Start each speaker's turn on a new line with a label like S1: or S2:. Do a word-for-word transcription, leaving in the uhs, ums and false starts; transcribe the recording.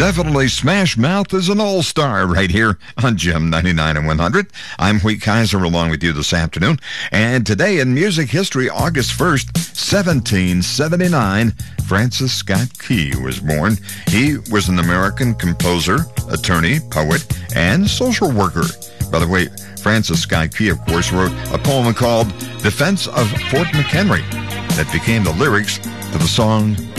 S1: Definitely Smash Mouth is an all-star right here on Gem ninety-nine and one hundred. I'm Wheat Kaiser along with you this afternoon. And today in music history, August first, seventeen seventy-nine, Francis Scott Key was born. He was an American composer, attorney, poet, and social worker. By the way, Francis Scott Key, of course, wrote a poem called Defense of Fort McHenry that became the lyrics to the song